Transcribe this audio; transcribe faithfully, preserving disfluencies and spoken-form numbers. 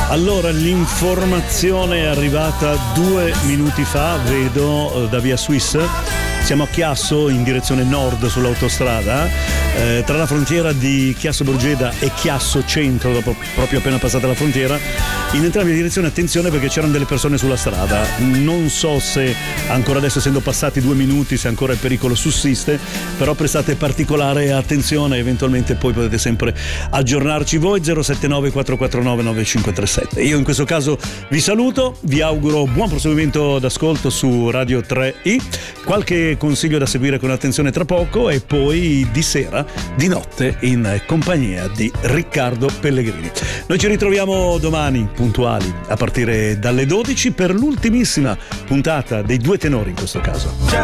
Allora, l'informazione è arrivata due minuti fa, vedo, da via Swiss. Siamo a Chiasso in direzione nord sull'autostrada, eh, tra la frontiera di Chiasso Borgeda e Chiasso Centro, dopo, proprio appena passata la frontiera. In entrambe le direzioni attenzione perché c'erano delle persone sulla strada. Non so se ancora adesso, essendo passati due minuti, se ancora il pericolo sussiste, però prestate particolare attenzione, eventualmente poi potete sempre aggiornarci voi. Zero sette nove quattro quattro nove nove cinque tre sette. Io in questo caso vi saluto, vi auguro buon proseguimento d'ascolto su Radio tre i, qualche consiglio da seguire con attenzione tra poco e poi di sera, di notte, in compagnia di Riccardo Pellegrini. Noi ci ritroviamo domani puntuali a partire dalle dodici per l'ultimissima puntata dei Due Tenori in questo caso.